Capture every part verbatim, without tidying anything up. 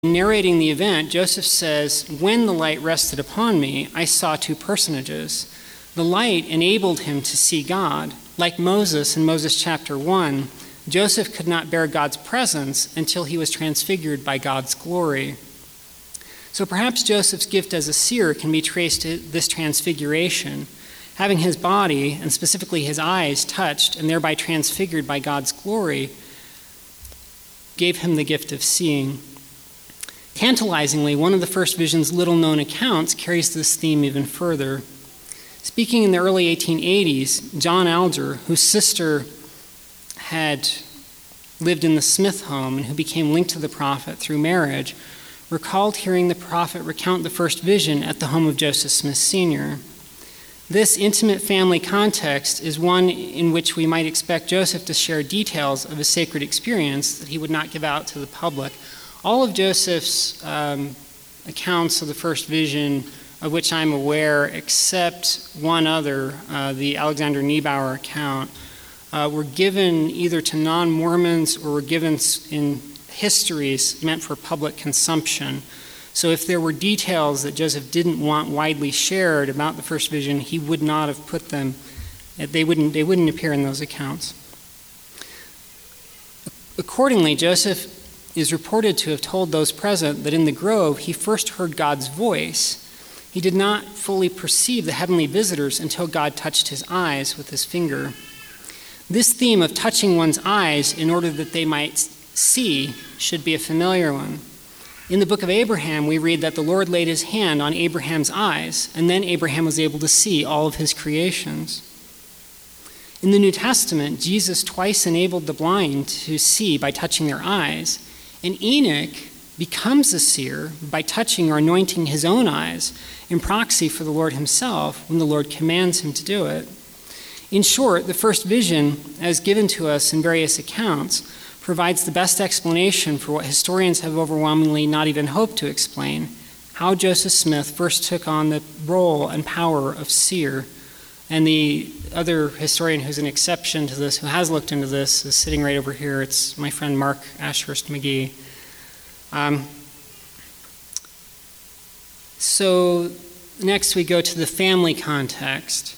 Narrating the event, Joseph says, "When the light rested upon me, I saw two personages. The light enabled him to see God. Like Moses in Moses chapter one, Joseph could not bear God's presence until he was transfigured by God's glory." So perhaps Joseph's gift as a seer can be traced to this transfiguration, having his body, and specifically his eyes, touched and thereby transfigured by God's glory, gave him the gift of seeing. Tantalizingly, one of the first vision's little-known accounts carries this theme even further. Speaking in the early eighteen eighties, John Alger, whose sister had lived in the Smith home and who became linked to the prophet through marriage, recalled hearing the prophet recount the first vision at the home of Joseph Smith Senior This intimate family context is one in which we might expect Joseph to share details of a sacred experience that he would not give out to the public. All of Joseph's um, accounts of the first vision, of which I'm aware, except one other, uh, the Alexander Niebauer account, uh, were given either to non-Mormons or were given in histories meant for public consumption. So if there were details that Joseph didn't want widely shared about the first vision, he would not have put them, they wouldn't, they wouldn't appear in those accounts. Accordingly, Joseph is reported to have told those present that in the grove he first heard God's voice. He did not fully perceive the heavenly visitors until God touched his eyes with his finger. This theme of touching one's eyes in order that they might see should be a familiar one. In the book of Abraham, we read that the Lord laid his hand on Abraham's eyes, and then Abraham was able to see all of his creations. In the New Testament, Jesus twice enabled the blind to see by touching their eyes, and Enoch becomes a seer by touching or anointing his own eyes in proxy for the Lord himself when the Lord commands him to do it. In short, the first vision, as given to us in various accounts, provides the best explanation for what historians have overwhelmingly not even hoped to explain, how Joseph Smith first took on the role and power of seer. And the other historian who's an exception to this, who has looked into this, is sitting right over here. It's my friend Mark Ashurst McGee. Um, so next we go to the family context.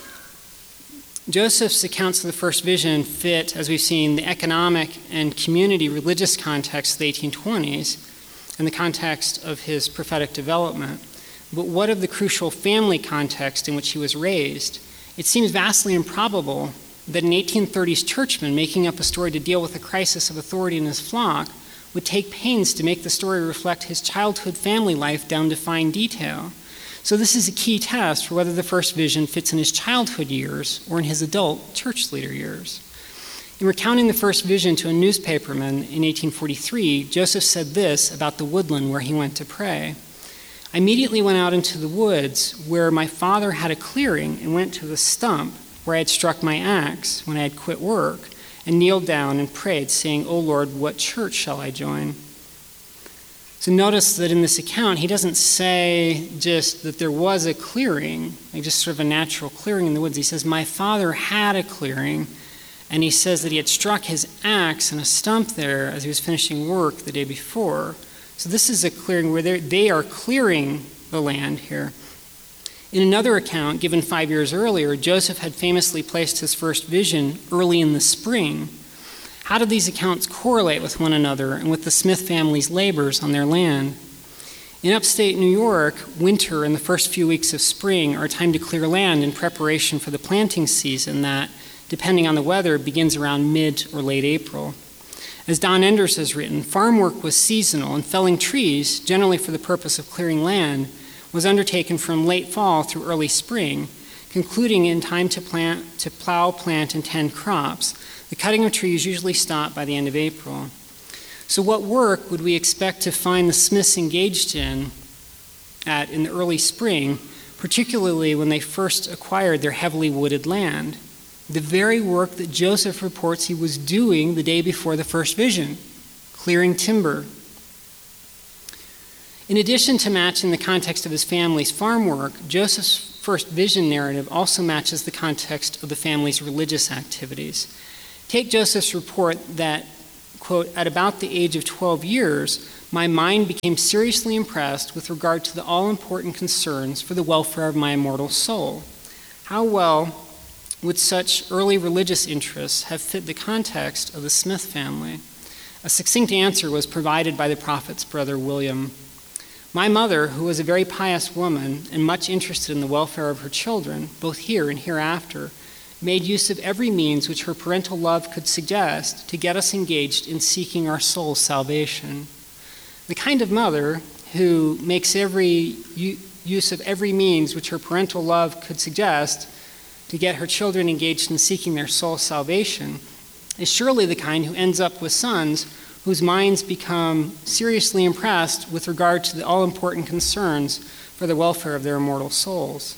Joseph's accounts of the first vision fit, as we've seen, the economic and community religious context of the eighteen twenties and the context of his prophetic development. But what of the crucial family context in which he was raised? It seems vastly improbable that an eighteen thirties churchman making up a story to deal with a crisis of authority in his flock would take pains to make the story reflect his childhood family life down to fine detail. So this is a key test for whether the first vision fits in his childhood years or in his adult church leader years. In recounting the first vision to a newspaperman in eighteen forty-three, Joseph said this about the woodland where he went to pray. "I immediately went out into the woods where my father had a clearing and went to the stump where I had struck my axe when I had quit work and kneeled down and prayed, saying, 'O Lord, what church shall I join?'" So notice that in this account, he doesn't say just that there was a clearing, like just sort of a natural clearing in the woods. He says, my father had a clearing, and he says that he had struck his axe in a stump there as he was finishing work the day before. So this is a clearing where they are clearing the land here. In another account, given five years earlier, Joseph had famously placed his first vision early in the spring. How do these accounts correlate with one another and with the Smith family's labors on their land? In upstate New York, winter and the first few weeks of spring are a time to clear land in preparation for the planting season that, depending on the weather, begins around mid or late April. As Don Enders has written, farm work was seasonal, and felling trees, generally for the purpose of clearing land, was undertaken from late fall through early spring, concluding in time to plant, to plow, plant, and tend crops. The cutting of trees usually stopped by the end of April. So what work would we expect to find the Smiths engaged in at in the early spring, particularly when they first acquired their heavily wooded land? The very work that Joseph reports he was doing the day before the first vision, clearing timber. In addition to matching the context of his family's farm work, Joseph's first vision narrative also matches the context of the family's religious activities. Take Joseph's report that, quote, at about the age of twelve years, my mind became seriously impressed with regard to the all-important concerns for the welfare of my immortal soul. How well would such early religious interests have fit the context of the Smith family? A succinct answer was provided by the prophet's brother William. My mother, who was a very pious woman and much interested in the welfare of her children, both here and hereafter, made use of every means which her parental love could suggest to get us engaged in seeking our soul's salvation. The kind of mother who makes every u- use of every means which her parental love could suggest to get her children engaged in seeking their soul's salvation is surely the kind who ends up with sons whose minds become seriously impressed with regard to the all-important concerns for the welfare of their immortal souls.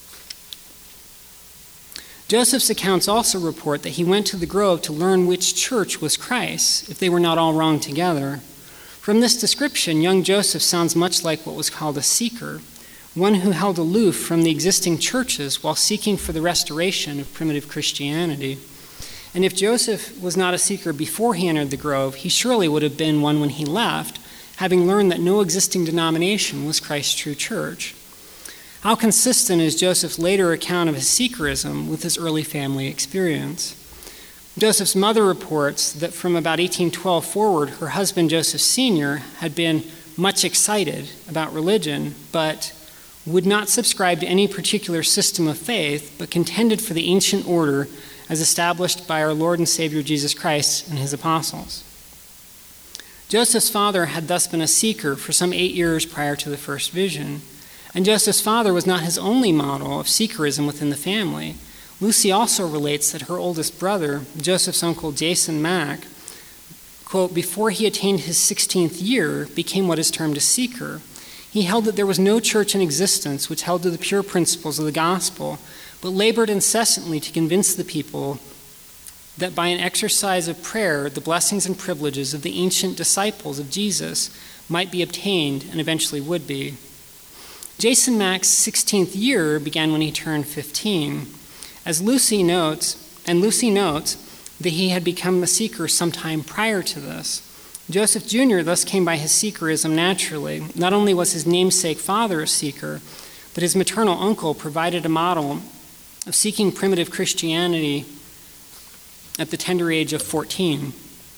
Joseph's accounts also report that he went to the grove to learn which church was Christ's, if they were not all wrong together. From this description, young Joseph sounds much like what was called a seeker, one who held aloof from the existing churches while seeking for the restoration of primitive Christianity. And if Joseph was not a seeker before he entered the grove, he surely would have been one when he left, having learned that no existing denomination was Christ's true church. How consistent is Joseph's later account of his seekerism with his early family experience? Joseph's mother reports that from about eighteen twelve forward, her husband Joseph Senior had been much excited about religion, but would not subscribe to any particular system of faith, but contended for the ancient order as established by our Lord and Savior Jesus Christ and his apostles. Joseph's father had thus been a seeker for some eight years prior to the first vision, and Joseph's father was not his only model of seekerism within the family. Lucy also relates that her oldest brother, Joseph's uncle Jason Mack, quote, before he attained his sixteenth year, became what is termed a seeker. He held that there was no church in existence which held to the pure principles of the gospel, but labored incessantly to convince the people that by an exercise of prayer, the blessings and privileges of the ancient disciples of Jesus might be obtained and eventually would be. Jason Mack's sixteenth year began when he turned fifteen. As Lucy notes, and Lucy notes that he had become a seeker sometime prior to this. Joseph Junior thus came by his seekerism naturally. Not only was his namesake father a seeker, but his maternal uncle provided a model of seeking primitive Christianity at the tender age of fourteen.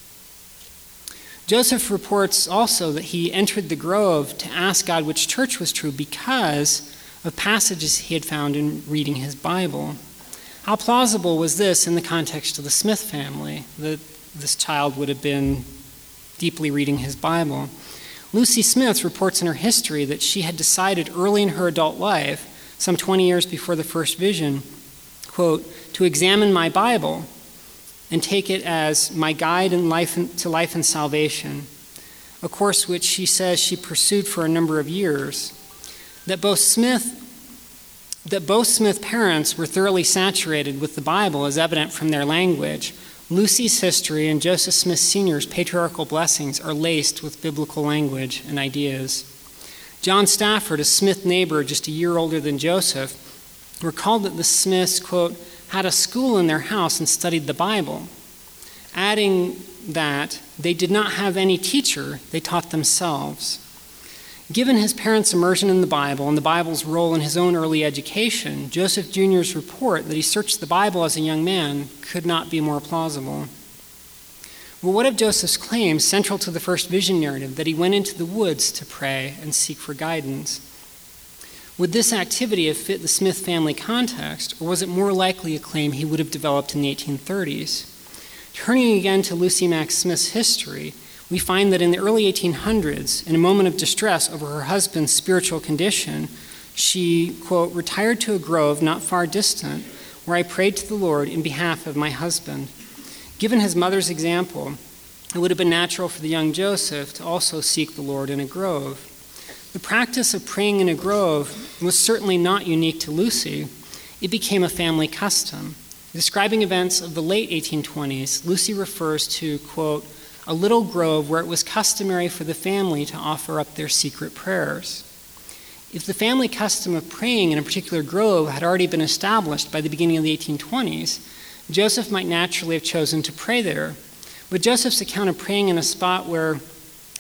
Joseph reports also that he entered the grove to ask God which church was true because of passages he had found in reading his Bible. How plausible was this in the context of the Smith family, that this child would have been deeply reading his Bible? Lucy Smith reports in her history that she had decided early in her adult life, some twenty years before the first vision, quote, to examine my Bible and take it as my guide in life and, to life and salvation, a course which she says she pursued for a number of years. That both Smith, that both Smith parents were thoroughly saturated with the Bible is evident from their language. Lucy's history and Joseph Smith Senior's patriarchal blessings are laced with biblical language and ideas. John Stafford, a Smith neighbor just a year older than Joseph, recalled that the Smiths, quote, had a school in their house and studied the Bible, adding that they did not have any teacher, they taught themselves. Given his parents' immersion in the Bible and the Bible's role in his own early education, Joseph Junior's report that he searched the Bible as a young man could not be more plausible. Well, what of Joseph's claim, central to the first vision narrative, that he went into the woods to pray and seek for guidance? Would this activity have fit the Smith family context, or was it more likely a claim he would have developed in the eighteen thirties? Turning again to Lucy Mack Smith's history, we find that in the early eighteen hundreds, in a moment of distress over her husband's spiritual condition, she, quote, retired to a grove not far distant, where I prayed to the Lord in behalf of my husband. Given his mother's example, it would have been natural for the young Joseph to also seek the Lord in a grove. The practice of praying in a grove was certainly not unique to Lucy. It became a family custom. Describing events of the late eighteen twenties, Lucy refers to, quote, a little grove where it was customary for the family to offer up their secret prayers. If the family custom of praying in a particular grove had already been established by the beginning of the eighteen twenties, Joseph might naturally have chosen to pray there. But Joseph's account of praying in a spot where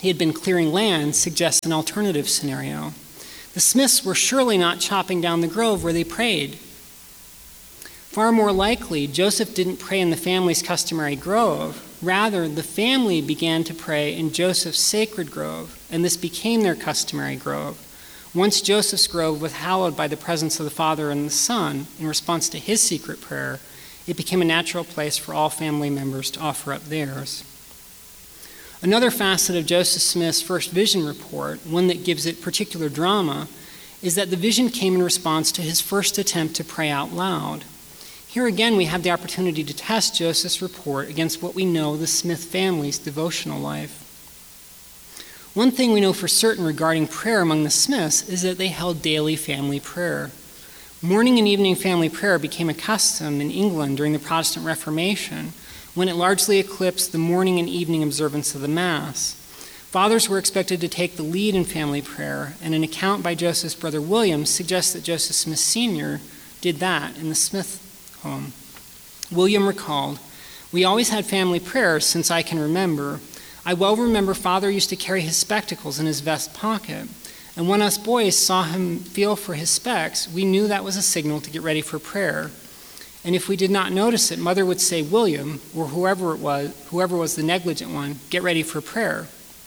he had been clearing land suggests an alternative scenario. The Smiths were surely not chopping down the grove where they prayed. Far more likely, Joseph didn't pray in the family's customary grove. Rather, the family began to pray in Joseph's sacred grove, and this became their customary grove. Once Joseph's grove was hallowed by the presence of the Father and the Son in response to his secret prayer, it became a natural place for all family members to offer up theirs. Another facet of Joseph Smith's first vision report, one that gives it particular drama, is that the vision came in response to his first attempt to pray out loud. Here again, we have the opportunity to test Joseph's report against what we know of the Smith family's devotional life. One thing we know for certain regarding prayer among the Smiths is that they held daily family prayer. Morning and evening family prayer became a custom in England during the Protestant Reformation, when it largely eclipsed the morning and evening observance of the Mass. Fathers were expected to take the lead in family prayer, and an account by Joseph's brother William suggests that Joseph Smith Senior did that in the Smith home. William recalled, "We always had family prayers since I can remember. I well remember Father used to carry his spectacles in his vest pocket, and when us boys saw him feel for his specs, we knew that was a signal to get ready for prayer. And if we did not notice it, Mother would say, 'William,' or whoever it was, whoever was the negligent one, 'get ready for prayer.'"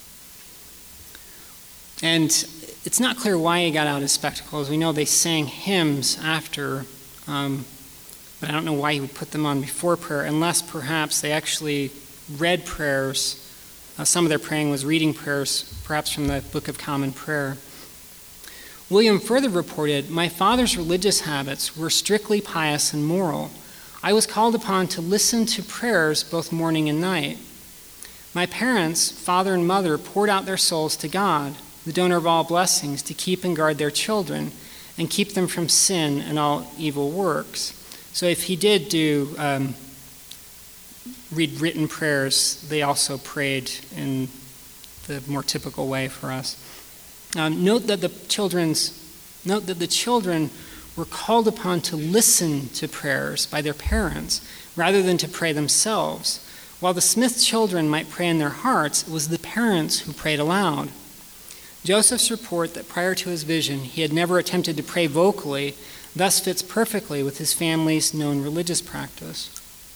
And it's not clear why he got out his spectacles. We know they sang hymns after, um, but I don't know why he would put them on before prayer, unless perhaps they actually read prayers. Uh, some of their praying was reading prayers, perhaps from the Book of Common Prayer. William further reported, "My father's religious habits were strictly pious and moral. I was called upon to listen to prayers both morning and night. My parents, father and mother, poured out their souls to God, the donor of all blessings, to keep and guard their children and keep them from sin and all evil works." So if he did do um, read written prayers, they also prayed in the more typical way for us. Um, note that the children's note that the children were called upon to listen to prayers by their parents rather than to pray themselves. While the Smith children might pray in their hearts, it was the parents who prayed aloud. Joseph's report that prior to his vision he had never attempted to pray vocally thus fits perfectly with his family's known religious practice.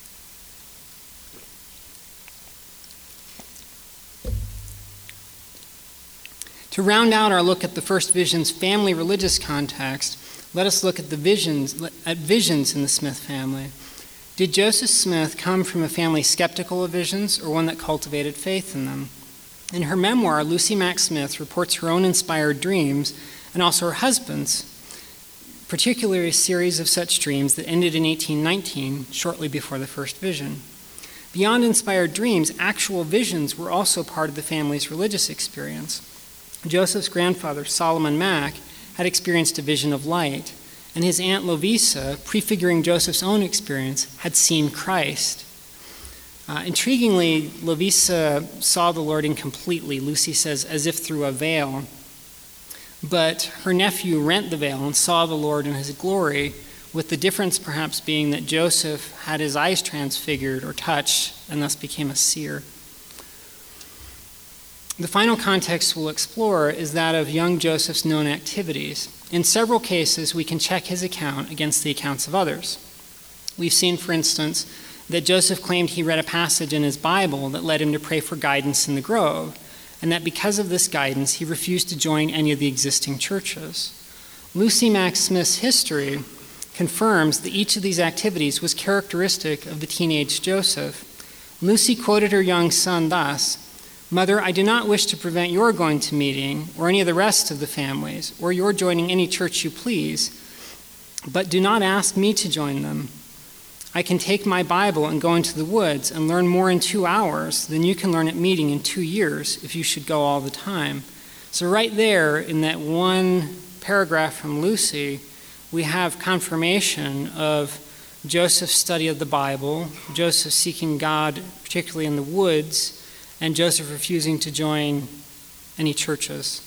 To round out our look at the first vision's family religious context, let us look at the visions at visions in the Smith family. Did Joseph Smith come from a family skeptical of visions, or one that cultivated faith in them? In her memoir, Lucy Mack Smith reports her own inspired dreams, and also her husband's, particularly a series of such dreams that ended in eighteen nineteen, shortly before the first vision. Beyond inspired dreams, actual visions were also part of the family's religious experience. Joseph's grandfather, Solomon Mack, had experienced a vision of light, and his aunt Lovisa, prefiguring Joseph's own experience, had seen Christ. Uh, intriguingly, Lovisa saw the Lord incompletely, Lucy says, as if through a veil. But her nephew rent the veil and saw the Lord in his glory, with the difference perhaps being that Joseph had his eyes transfigured or touched and thus became a seer. The final context we'll explore is that of young Joseph's known activities. In several cases, we can check his account against the accounts of others. We've seen, for instance, that Joseph claimed he read a passage in his Bible that led him to pray for guidance in the grove, and that because of this guidance, he refused to join any of the existing churches. Lucy Mack Smith's history confirms that each of these activities was characteristic of the teenage Joseph. Lucy quoted her young son thus, "Mother, I do not wish to prevent your going to meeting or any of the rest of the families, or your joining any church you please, but do not ask me to join them. I can take my Bible and go into the woods and learn more in two hours than you can learn at meeting in two years if you should go all the time." So right there in that one paragraph from Lucy, we have confirmation of Joseph's study of the Bible, Joseph seeking God, particularly in the woods, and Joseph refusing to join any churches.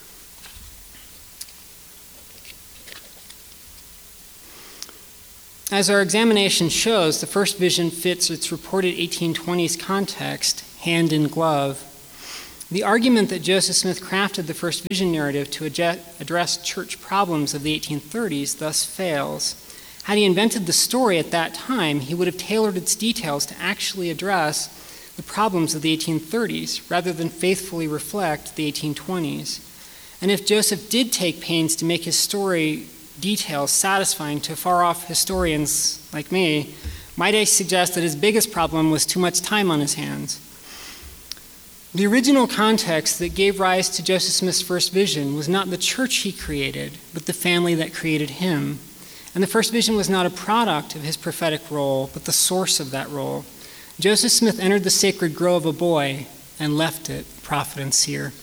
As our examination shows, the first vision fits its reported eighteen twenties context hand in glove. The argument that Joseph Smith crafted the first vision narrative to address church problems of the eighteen thirties thus fails. Had he invented the story at that time, he would have tailored its details to actually address the problems of the eighteen thirties rather than faithfully reflect the eighteen twenties. And if Joseph did take pains to make his story details satisfying to far-off historians like me, might I suggest that his biggest problem was too much time on his hands. The original context that gave rise to Joseph Smith's first vision was not the church he created, but the family that created him. And the first vision was not a product of his prophetic role, but the source of that role. Joseph Smith entered the sacred grove a boy and left it prophet and seer.